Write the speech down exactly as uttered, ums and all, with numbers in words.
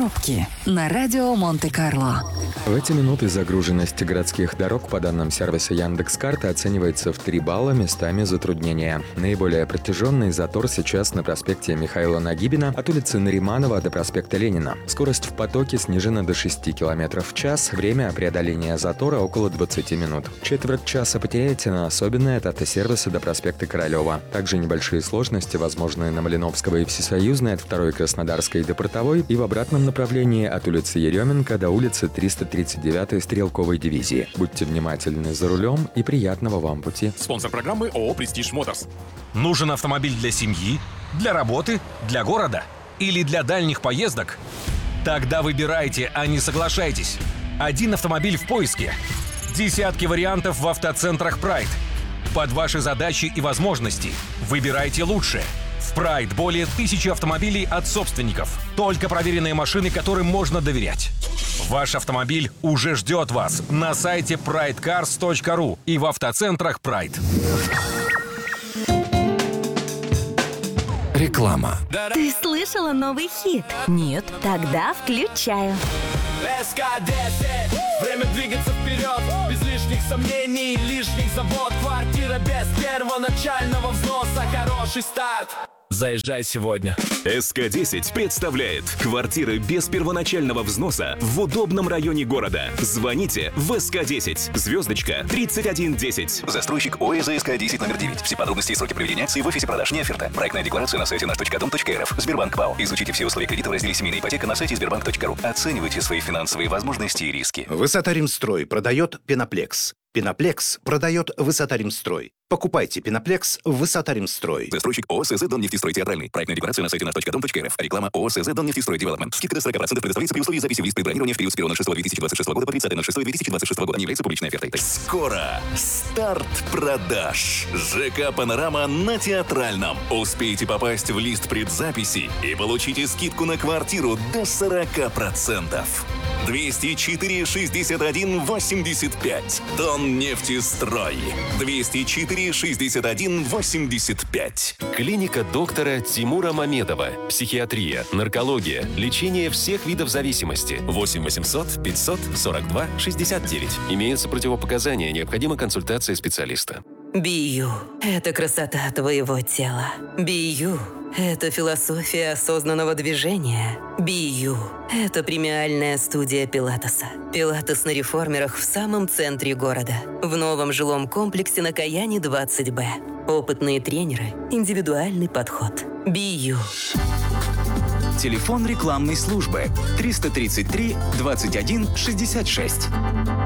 Пробки на радио Монте-Карло. В эти минуты загруженность городских дорог по данным сервиса Яндекс.Карта оценивается в три балла, местами затруднения. Наиболее протяженный затор сейчас на проспекте Михаила Нагибина от улицы Нариманова до проспекта Ленина. Скорость в потоке снижена до шести километров в час, время преодоления затора около двадцати минут. Четверть часа потеряете на особенное от автосервиса до проспекта Королева. Также небольшие сложности возможны на Малиновского и Всесоюзной от второй Краснодарской до Портовой и в обратном направлении от улицы Еременко до улицы триста тридцать девятой стрелковой дивизии. Будьте внимательны за рулем и приятного вам пути. Спонсор программы ООО «Престиж Моторс». Нужен автомобиль для семьи, для работы, для города или для дальних поездок? Тогда выбирайте, а не соглашайтесь. Один автомобиль в поиске. Десятки вариантов в автоцентрах Pride. Под ваши задачи и возможности. Выбирайте лучшее. В Pride более тысячи автомобилей от собственников. Только проверенные машины, которым можно доверять. Ваш автомобиль уже ждет вас на сайте прайд карс точка ру и в автоцентрах Pride. Реклама. Ты слышала новый хит? Нет. Тогда включаю. эс ка десять. Время двигаться вперед. Без лишних сомнений, лишних забот. Квартира без первоначального взноса. Хороший старт. Заезжай сегодня. эс ка десять представляет квартиры без первоначального взноса в удобном районе города. Звоните в эс ка десять, звездочка тридцать один десять. Застройщик ОС эс ка десять номер девять. Все подробности и сроки проведения акции в офисе продаж, не оферта. Проектная декларация на сайте наш точка дом точка эр эф. Сбербанк ПАО. Изучите все условия кредита в разделе «Семейная ипотека» на сайте сбербанк точка ру. Оценивайте свои финансовые возможности и риски. Высота-Римстрой продает Пеноплекс. Пеноплекс продает Высота-Римстрой. Покупайте Пеноплекс в Высота-Римстрой. Застройщик ООО «СЗ Доннефтестрой Театральный». Проектная декларация на сайте наш точка дом точка эр эф. Реклама ООО «СЗ Доннефтестрой Девелопмент». Скидка до сорок процентов предоставляется при условии записи в лист при бронировании в период с первого ноль шестого две тысячи двадцать шестого года по тридцатое ноль шестое две тысячи двадцать шестого года. Не является публичной офертой. Скоро старт продаж. ЖК «Панорама» на Театральном. Успейте попасть в лист предзаписи и получите скидку на квартиру до сорок процентов. двести четыре шестьдесят один восемьдесят пять. Доннефтестрой. двести четыре шестьдесят один восемьдесят пять. Клиника доктора Тимура Мамедова. Психиатрия, наркология, лечение всех видов зависимости. восемь восемьсот пятьсот сорок два шестьдесят девять. Имеются противопоказания, необходима консультация специалиста. Бию – это красота твоего тела. Бию – это философия осознанного движения. Бию – это премиальная студия Пилатеса. Пилатес на реформерах в самом центре города. В новом жилом комплексе на Каяне двадцать бэ. Опытные тренеры, индивидуальный подход. Бию. Телефон рекламной службы триста тридцать три двадцать один шестьдесят шесть.